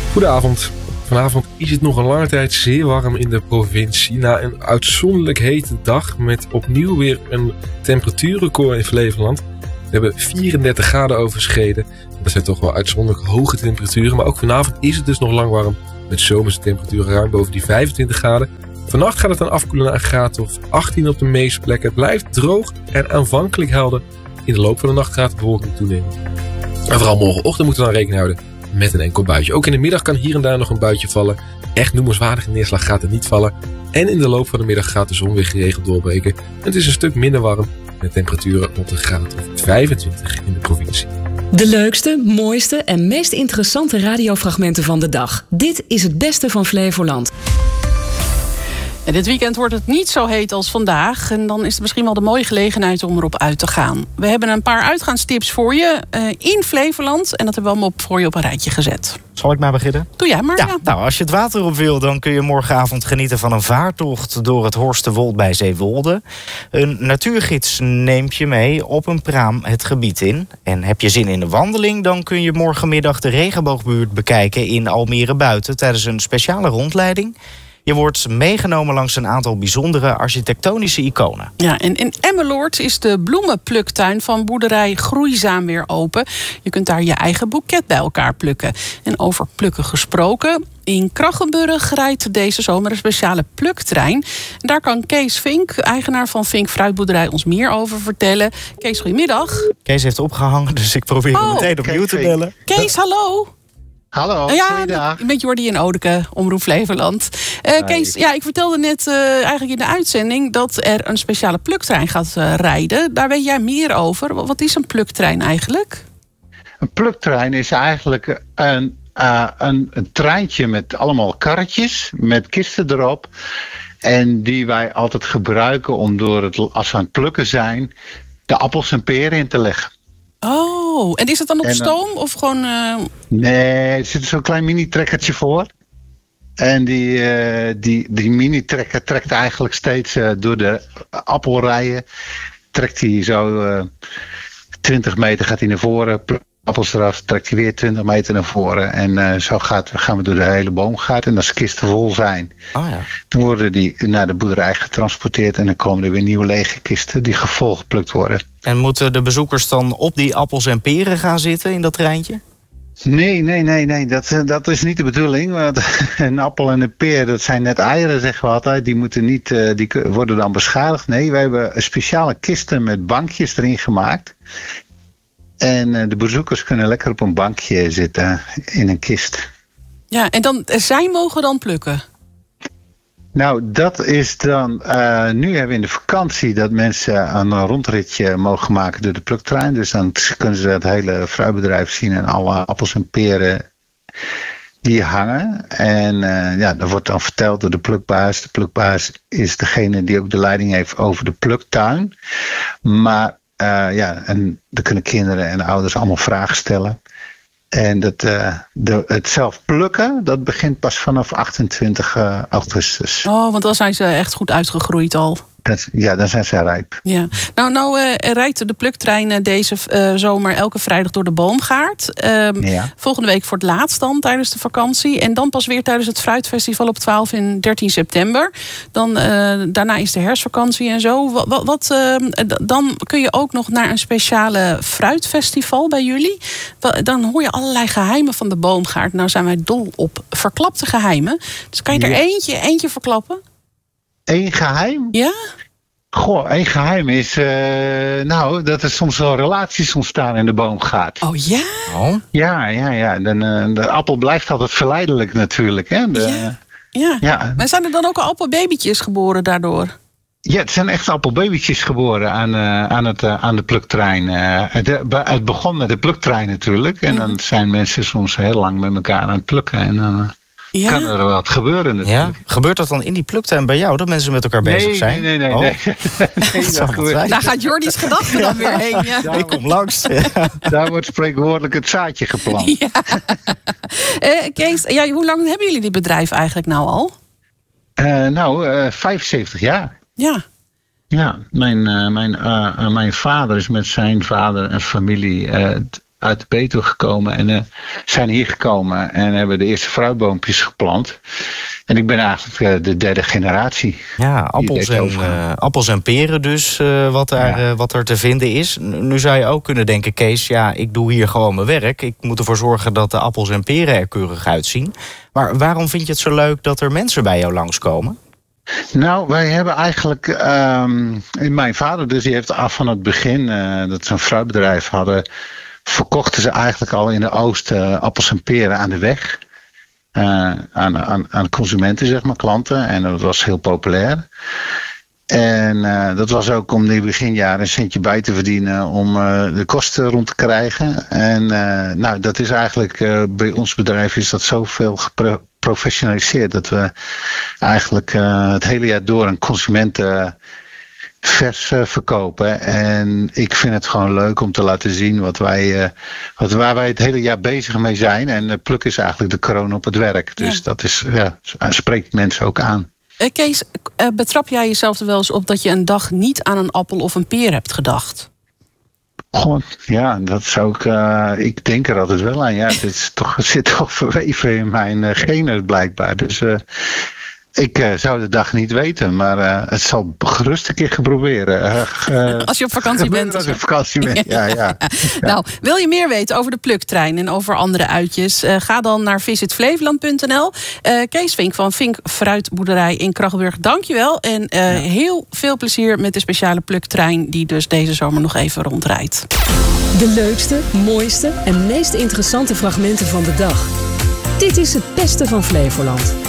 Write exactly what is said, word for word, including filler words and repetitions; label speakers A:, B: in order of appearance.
A: Goedenavond. Vanavond is het nog een lange tijd zeer warm in de provincie. Na een uitzonderlijk hete dag met opnieuw weer een temperatuurrecord in Flevoland. We hebben vierendertig graden overschreden. Dat zijn toch wel uitzonderlijk hoge temperaturen. Maar ook vanavond is het dus nog lang warm. Met zomerse temperaturen ruim boven die vijfentwintig graden. Vannacht gaat het dan afkoelen naar een graad of achttien op de meeste plekken. Het blijft droog en aanvankelijk helder. In de loop van de nacht gaat de bewolking toenemen. En vooral morgenochtend moeten we dan rekening houden met een enkel buitje. Ook in de middag kan hier en daar nog een buitje vallen. Echt noemenswaardige neerslag gaat er niet vallen. En in de loop van de middag gaat de zon weer geregeld doorbreken. En het is een stuk minder warm. Met temperaturen rond een graad of vijfentwintig in de provincie.
B: De leukste, mooiste en meest interessante radiofragmenten van de dag. Dit is het beste van Flevoland.
C: En dit weekend wordt het niet zo heet als vandaag. En dan is het misschien wel de mooie gelegenheid om erop uit te gaan. We hebben een paar uitgaanstips voor je uh, in Flevoland. En dat hebben we allemaal op, voor je op een rijtje gezet.
D: Zal ik maar beginnen?
C: Doe jij maar.
D: Ja,
C: ja.
D: Nou, als je het water op wil, dan kun je morgenavond genieten van een vaartocht door het Horsterwold bij Zeewolde. Een natuurgids neemt je mee op een praam het gebied in. En heb je zin in een wandeling, dan kun je morgenmiddag de regenboogbuurt bekijken in Almere Buiten tijdens een speciale rondleiding. Je wordt meegenomen langs een aantal bijzondere architectonische iconen.
C: Ja, en in Emmeloord is de bloemenpluktuin van boerderij Groeizaam weer open. Je kunt daar je eigen boeket bij elkaar plukken. En over plukken gesproken, in Krachenburg rijdt deze zomer een speciale pluktrein. Daar kan Kees Vink, eigenaar van Vink Fruitboerderij, ons meer over vertellen. Kees, goedemiddag.
D: Kees heeft opgehangen, dus ik probeer hem
C: oh,
D: meteen opnieuw te bellen.
C: Kees, hallo.
E: Hallo,
C: ja,
E: goeiedag.
C: Met Jordi in Odeke, Omroep Flevoland. Uh, Kees, ja, ik vertelde net uh, eigenlijk in de uitzending dat er een speciale pluktrein gaat uh, rijden. Daar weet jij meer over. Wat is een pluktrein eigenlijk?
E: Een pluktrein is eigenlijk een, uh, een, een treintje met allemaal karretjes, met kisten erop. En die wij altijd gebruiken om door het, als we aan het plukken zijn, de appels en peren in te leggen.
C: Oh, en is het dan op en, stoom of gewoon... Uh...
E: Nee, er zit zo'n klein mini-trekkertje voor. En die, uh, die, die mini-trekker trekt eigenlijk steeds uh, door de appelrijen. Trekt hij zo uh, twintig meter gaat hij naar voren. Appels eraf, trekt hij weer twintig meter naar voren. En uh, zo gaat, gaan we door de hele boomgaard. En als de kisten vol zijn,
D: oh ja.
E: dan worden die naar de boerderij getransporteerd. En dan komen er weer nieuwe lege kisten die gevolgeplukt worden.
D: En moeten de bezoekers dan op die appels en peren gaan zitten in dat treintje?
E: Nee, nee, nee, nee. Dat, dat is niet de bedoeling. Want een appel en een peer, dat zijn net eieren, zeggen we altijd. Die, moeten niet, die worden dan beschadigd. Nee, wij hebben speciale kisten met bankjes erin gemaakt. En de bezoekers kunnen lekker op een bankje zitten in een kist.
C: Ja, en dan, zij mogen dan plukken?
E: Nou, dat is dan... Uh, nu hebben we in de vakantie dat mensen een rondritje mogen maken door de pluktrein. Dus dan kunnen ze het hele fruitbedrijf zien en alle appels en peren die hangen. En uh, ja, dat wordt dan verteld door de plukbaas. De plukbaas is degene die ook de leiding heeft over de pluktuin. Maar uh, ja, en dan kunnen kinderen en ouders allemaal vragen stellen. En dat, uh, de, het zelf plukken, dat begint pas vanaf achtentwintig augustus.
C: Oh, want dan zijn ze echt goed uitgegroeid al.
E: Dat, ja, dan zijn ze rijp.
C: Ja. Nou, nou uh, rijdt de pluktrein deze uh, zomer elke vrijdag door de boomgaard. Um,
E: ja. Volgende
C: week voor het laatst dan tijdens de vakantie. En dan pas weer tijdens het Fruitfestival op twaalf en dertien september. Dan, uh, daarna is de herfstvakantie en zo. Wat, wat, wat, uh, dan kun je ook nog naar een speciale fruitfestival bij jullie. Dan hoor je allerlei geheimen van de boomgaard. Nou zijn wij dol op verklapte geheimen. Dus kan je er ja. eentje, eentje verklappen?
E: Eén geheim?
C: Ja?
E: Goh, één geheim is... Uh, nou, dat er soms wel relaties ontstaan in de boomgaard.
C: Oh ja?
E: Oh. Ja, ja, ja. Dan, uh, de appel blijft altijd verleidelijk natuurlijk. Hè? De,
C: ja. Ja. ja. Maar zijn er dan ook al appelbabytjes geboren daardoor?
E: Ja, het zijn echt appelbabytjes geboren aan, uh, aan, het, uh, aan de pluktrein. Uh, het, het begon met de pluktrein natuurlijk. En dan zijn mensen soms heel lang met elkaar aan het plukken. En dan... Uh, Ja. Kan er wat gebeuren natuurlijk.
D: Ja? Gebeurt dat dan in die pluktuin bij jou, dat mensen met elkaar bezig
E: nee,
D: zijn?
E: Nee, nee, nee.
D: Oh.
E: nee. nee dat dat
C: daar gaat Jordi's gedachten dan weer heen. Ja.
D: Daar Ik kom langs. Ja.
E: Daar wordt spreekwoordelijk het zaadje geplant.
C: Ja. Uh, Kees, ja, hoe lang hebben jullie dit bedrijf eigenlijk nou al?
E: Uh, nou, uh, vijfenzeventig jaar.
C: Ja.
E: Ja, mijn, uh, mijn, uh, uh, mijn vader is met zijn vader en familie... Uh, uit de Betuwe gekomen en uh, zijn hier gekomen en hebben de eerste fruitboompjes geplant. En ik ben eigenlijk uh, de derde generatie.
D: Ja, appels en, uh, appels en peren dus, uh, wat, daar, ja. uh, wat er te vinden is. Nu zou je ook kunnen denken, Kees, ja, ik doe hier gewoon mijn werk. Ik moet ervoor zorgen dat de appels en peren er keurig uitzien. Maar waarom vind je het zo leuk dat er mensen bij jou langskomen?
E: Nou, wij hebben eigenlijk, um, mijn vader dus, die heeft af van het begin, uh, dat ze een fruitbedrijf hadden, verkochten ze eigenlijk al in de Oost uh, appels en peren aan de weg. Uh, aan, aan, aan consumenten, zeg maar, klanten. En dat was heel populair. En uh, dat was ook om in die beginjaren een centje bij te verdienen om uh, de kosten rond te krijgen. En uh, nou, dat is eigenlijk, uh, bij ons bedrijf is dat zoveel geprofessionaliseerd dat we eigenlijk uh, het hele jaar door een consument uh, vers uh, verkopen. En ik vind het gewoon leuk om te laten zien wat wij, uh, wat, waar wij het hele jaar bezig mee zijn. En uh, Pluk is eigenlijk de kroon op het werk. Dus ja. dat is, ja, spreekt mensen ook aan.
C: Uh, Kees, uh, betrap jij jezelf er wel eens op dat je een dag niet aan een appel of een peer hebt gedacht?
E: God, ja, dat zou ik. Uh, ik denk er altijd wel aan. Ja, het, is toch, het zit toch verweven in mijn uh, genen blijkbaar. Dus uh, ik uh, zou de dag niet weten, maar uh, het zal gerust een keer geproberen. Uh, uh,
C: als je op vakantie bent.
E: Als je op vakantie bent, ja, ja. ja.
C: Nou, wil je meer weten over de Pluktrein en over andere uitjes? Uh, ga dan naar visit flevoland punt n l. Uh, Kees Vink van Vink Fruitboerderij in Krachenburg, dankjewel. En uh, ja. heel veel plezier met de speciale Pluktrein die dus deze zomer nog even rondrijdt.
B: De leukste, mooiste en meest interessante fragmenten van de dag. Dit is het beste van Flevoland.